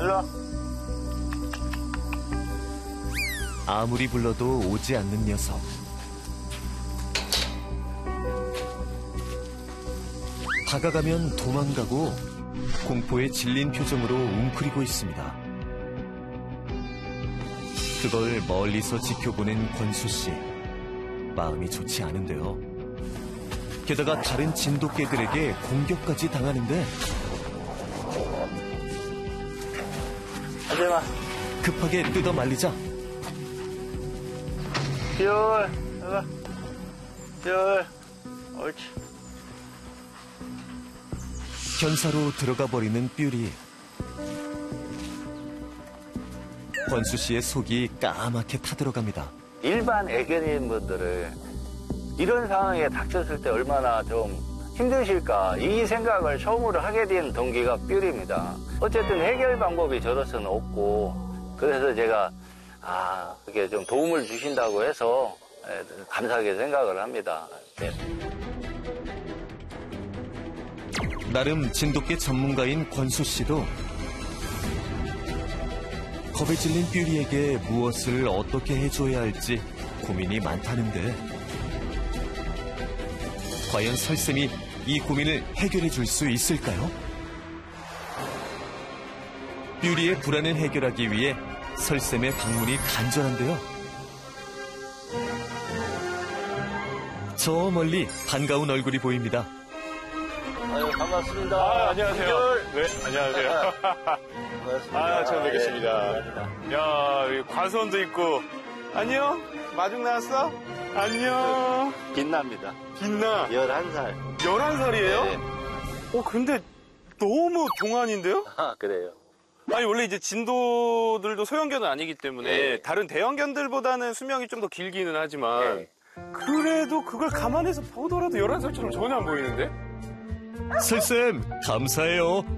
일로와. 아무리 불러도 오지 않는 녀석. 다가가면 도망가고 공포에 질린 표정으로 웅크리고 있습니다. 그걸 멀리서 지켜보는 권수 씨. 마음이 좋지 않은데요. 게다가 다른 진돗개들에게 공격까지 당하는데 하지마. 급하게 뜯어 말리자 별, 해봐. 별, 옳지. 견사로 들어가 버리는 뾰리. 권수 씨의 속이 까맣게 타들어갑니다. 일반 애견인 분들을 이런 상황에 닥쳤을 때 얼마나 좀 힘드실까 이 생각을 처음으로 하게 된 동기가 뾰리입니다. 어쨌든 해결 방법이 저로서는 없고 그래서 제가 그게 좀 도움을 주신다고 해서 감사하게 생각을 합니다. 네. 나름 진돗개 전문가인 권수 씨도 겁에 질린 뾰리에게 무엇을 어떻게 해줘야 할지 고민이 많다는데 과연 설쌤이 이 고민을 해결해 줄 수 있을까요? 뾰리의 불안을 해결하기 위해 설쌤의 방문이 간절한데요. 저 멀리 반가운 얼굴이 보입니다. 아유, 반갑습니다. 안녕하세요. 네, 안녕하세요. 반갑습니다. 처음 뵙겠습니다. 네, 야, 여기 과수원도 있고. 안녕? 마중 나왔어? 안녕. 빛납니다. 빛나. 11살. 11살이에요? 네. 근데 너무 동안인데요? 그래요. 아니, 원래 이제 진도들도 소형견은 아니기 때문에 네. 다른 대형견들보다는 수명이 좀 더 길기는 하지만 네. 그래도 그걸 감안해서 보더라도 11살처럼 전혀 안 보이는데? 설쌤 감사해요.